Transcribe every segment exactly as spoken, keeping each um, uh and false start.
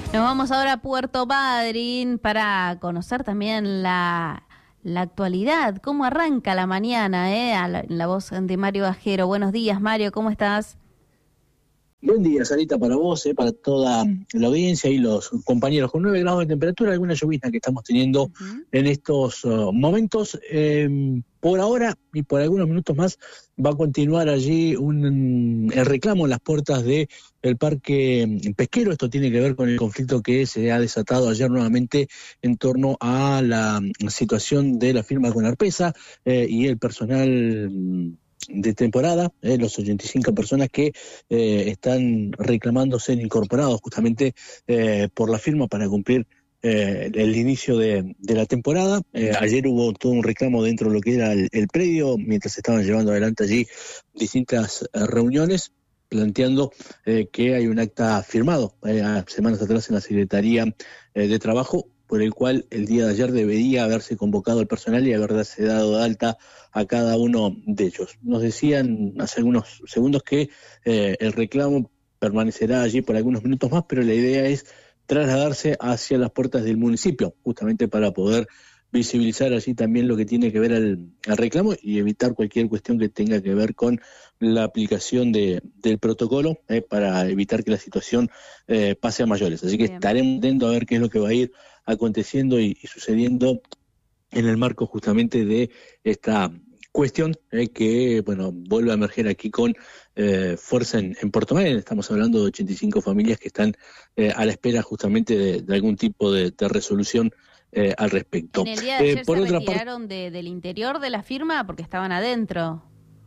Nos vamos ahora a Puerto Madryn para conocer también la, la actualidad, cómo arranca la mañana, ¿eh? A la, la voz de Mario Gajero. Buenos días, Mario, ¿cómo estás? Buen día, Sarita, para vos, eh, para toda la audiencia y los compañeros. Con nueve grados de temperatura, alguna llovizna que estamos teniendo uh-huh. en estos uh, momentos. Eh, por ahora y por algunos minutos más va a continuar allí un, el reclamo en las puertas del parque pesquero. Esto tiene que ver con el conflicto que se ha desatado ayer nuevamente en torno a la situación de la firma con Arpesa eh, y el personal de temporada, eh, los ochenta y cinco personas que eh, están reclamando ser incorporados justamente eh, por la firma para cumplir eh, el inicio de, de la temporada. Eh, ayer hubo todo un reclamo dentro de lo que era el, el predio, mientras se estaban llevando adelante allí distintas eh, reuniones, planteando eh, que hay un acta firmado eh, semanas atrás en la Secretaría eh, de Trabajo, por el cual el día de ayer debería haberse convocado el personal y haberse dado de alta a cada uno de ellos. Nos decían hace algunos segundos que eh, el reclamo permanecerá allí por algunos minutos más, pero la idea es trasladarse hacia las puertas del municipio, justamente para poder visibilizar allí también lo que tiene que ver al, al reclamo y evitar cualquier cuestión que tenga que ver con la aplicación de, del protocolo eh, para evitar que la situación eh, pase a mayores. Así que Bien. estaremos viendo a ver qué es lo que va a ir aconteciendo y, y sucediendo en el marco justamente de esta cuestión eh, que bueno vuelve a emerger aquí con eh, fuerza en, en Puerto Madryn. Estamos hablando de ochenta y cinco familias que están eh, a la espera justamente de, de algún tipo de, de resolución eh, al respecto. En el día de ayer eh, por se otra retiraron parte, de, del interior de la firma porque estaban adentro.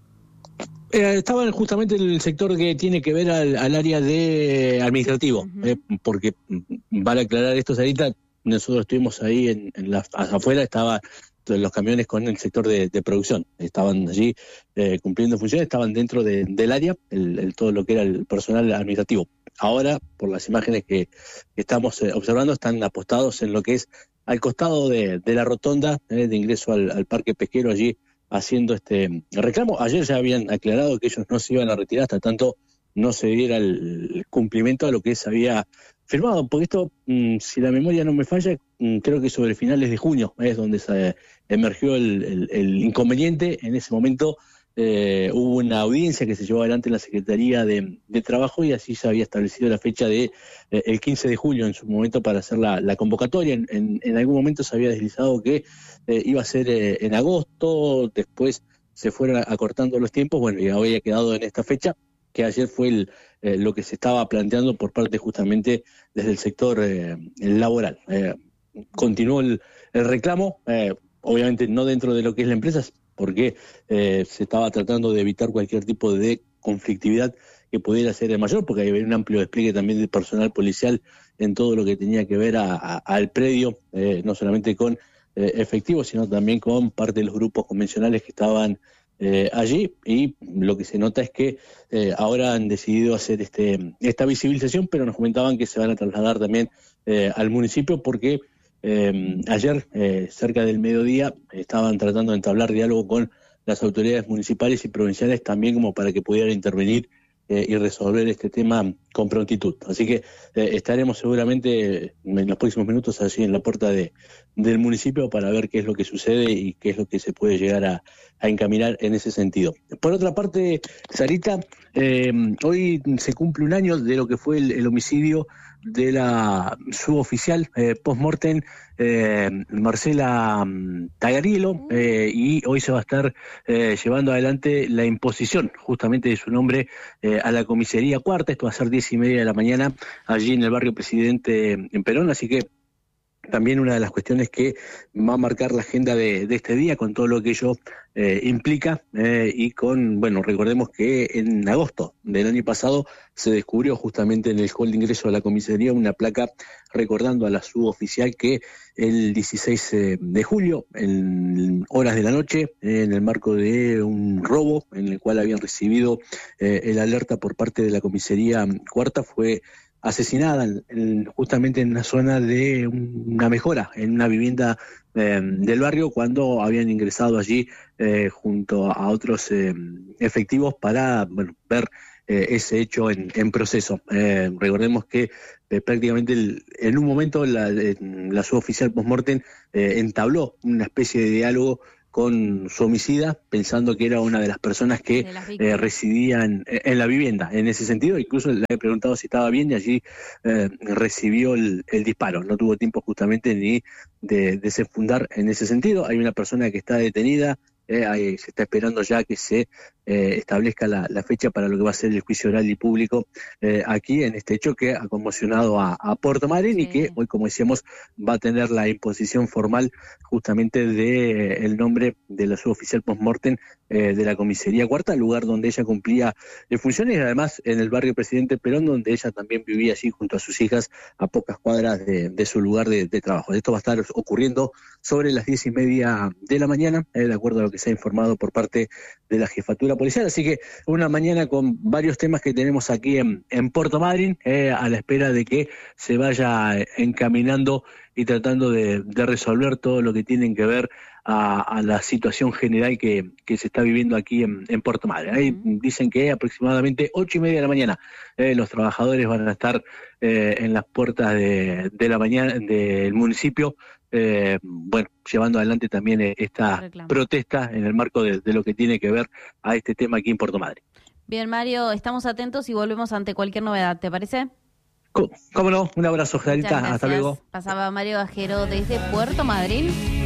Eh, estaban justamente en el sector que tiene que ver al, al área de administrativo, uh-huh. eh, porque vale aclarar esto, Sarita, nosotros estuvimos ahí en, en la afuera, estaban los camiones con el sector de, de producción, estaban allí eh, cumpliendo funciones, estaban dentro de, del área, el, el, todo lo que era el personal administrativo. Ahora, por las imágenes que, que estamos eh, observando, están apostados en lo que es al costado de, de la rotonda eh, de ingreso al, al parque pesquero, allí haciendo este reclamo. Ayer ya habían aclarado que ellos no se iban a retirar hasta tanto no se diera el cumplimiento a lo que se había firmado, porque esto, mmm, si la memoria no me falla, mmm, creo que sobre finales de junio es donde se emergió el, el, el inconveniente. En ese momento eh, hubo una audiencia que se llevó adelante en la Secretaría de, de Trabajo y así se había establecido la fecha de eh, el quince de julio en su momento para hacer la, la convocatoria. En, en, en algún momento se había deslizado que eh, iba a ser eh, en agosto, después se fueron acortando los tiempos, bueno, y había quedado en esta fecha, que ayer fue el, eh, lo que se estaba planteando por parte justamente desde el sector eh, laboral. Eh, continuó el, el reclamo, eh, obviamente no dentro de lo que es la empresa, porque eh, se estaba tratando de evitar cualquier tipo de conflictividad que pudiera ser mayor, porque había un amplio despliegue también de personal policial en todo lo que tenía que ver a, a, al predio, eh, no solamente con eh, efectivos, sino también con parte de los grupos convencionales que estaban Eh, allí, y lo que se nota es que eh, ahora han decidido hacer este esta visibilización, pero nos comentaban que se van a trasladar también eh, al municipio porque eh, ayer, eh, cerca del mediodía, estaban tratando de entablar diálogo con las autoridades municipales y provinciales también como para que pudieran intervenir eh, y resolver este tema con prontitud. Así que eh, estaremos seguramente en los próximos minutos allí en la puerta de, del municipio para ver qué es lo que sucede y qué es lo que se puede llegar a, a encaminar en ese sentido. Por otra parte, Sarita, eh, hoy se cumple un año de lo que fue el, el homicidio de la suboficial eh, post-mortem eh, Marcela Tagarielo, eh, y hoy se va a estar eh, llevando adelante la imposición justamente de su nombre eh, a la comisaría cuarta. Esto va a ser diez y media de la mañana allí en el barrio Presidente en Perón, así que también una de las cuestiones que va a marcar la agenda de, de este día con todo lo que ello eh, implica eh, y con, bueno, recordemos que en agosto del año pasado se descubrió justamente en el hall de ingreso a la comisaría una placa recordando a la suboficial que el dieciséis de julio, en horas de la noche, en el marco de un robo en el cual habían recibido eh, el alerta por parte de la comisaría cuarta, fue asesinada en, en, justamente en una zona de una mejora, en una vivienda eh, del barrio, cuando habían ingresado allí eh, junto a otros eh, efectivos para bueno, ver eh, ese hecho en, en proceso. Eh, recordemos que eh, prácticamente el, en un momento la, la suboficial postmortem eh, entabló una especie de diálogo con su homicida, pensando que era una de las personas que eh, residían en, en la vivienda. En ese sentido, incluso le he preguntado si estaba bien y allí eh, recibió el, el disparo. No tuvo tiempo justamente ni de desenfundar en ese sentido. Hay una persona que está detenida, eh, ahí se está esperando ya que se eh, establezca la, la fecha para lo que va a ser el juicio oral y público eh, aquí en este hecho que ha conmocionado a, a Puerto Madryn, sí. Y que hoy, como decíamos, va a tener la imposición formal justamente de eh, el nombre de la suboficial postmortem eh, de la comisaría cuarta, lugar donde ella cumplía eh, funciones, y además en el barrio Presidente Perón, donde ella también vivía allí junto a sus hijas a pocas cuadras de, de su lugar de, de trabajo. Esto va a estar ocurriendo sobre las diez y media de la mañana, eh, de acuerdo a lo que se ha informado por parte de la jefatura policial. Así que una mañana con varios temas que tenemos aquí en, en Puerto Madryn, eh, a la espera de que se vaya encaminando y tratando de, de resolver todo lo que tienen que ver a, a la situación general que, que se está viviendo aquí en, en Puerto Madryn. Ahí uh-huh. Dicen que aproximadamente ocho y media de la mañana eh, los trabajadores van a estar eh, en las puertas de, de la mañana del municipio, eh, bueno, llevando adelante también esta Reclamo. protesta en el marco de, de lo que tiene que ver a este tema aquí en Puerto Madryn. Bien, Mario, estamos atentos y volvemos ante cualquier novedad, ¿te parece? ¿Cómo no? Un abrazo, Clarita. Hasta luego. Pasaba Mario Bajero desde Puerto Madryn.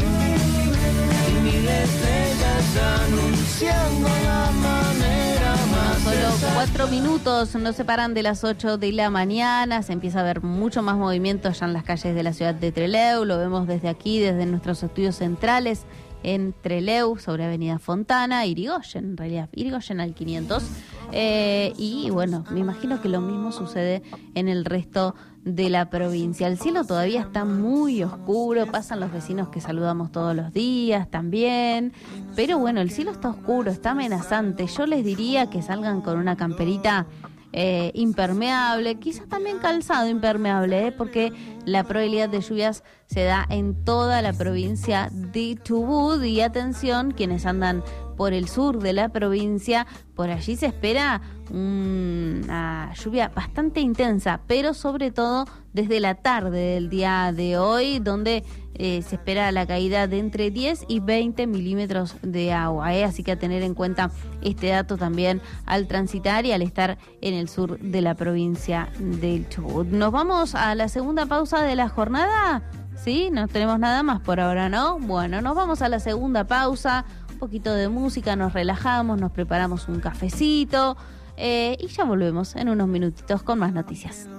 Solo cuatro minutos nos separan de las ocho de la mañana. Se empieza a ver mucho más movimiento ya en las calles de la ciudad de Trelew. Lo vemos desde aquí, desde nuestros estudios centrales en Trelew, sobre Avenida Fontana, Irigoyen, en realidad, Irigoyen al quinientos. Eh, y bueno, me imagino que lo mismo sucede en el resto de la provincia. El cielo todavía está muy oscuro, pasan los vecinos que saludamos todos los días también, pero bueno, el cielo está oscuro, está amenazante. Yo les diría que salgan con una camperita eh, impermeable, quizás también calzado impermeable, ¿eh? Porque la probabilidad de lluvias se da en toda la provincia de Chubut. Y atención, quienes andan por el sur de la provincia, por allí se espera una lluvia bastante intensa, pero sobre todo desde la tarde del día de hoy, donde eh, se espera la caída de entre diez y veinte milímetros de agua, ¿eh? Así que a tener en cuenta este dato también al transitar y al estar en el sur de la provincia del Chubut. Nos vamos a la segunda pausa de la jornada, ¿sí? No tenemos nada más por ahora, ¿no? Bueno, nos vamos a la segunda pausa. Un poquito de música, nos relajamos, nos preparamos un cafecito eh, y ya volvemos en unos minutitos con más noticias.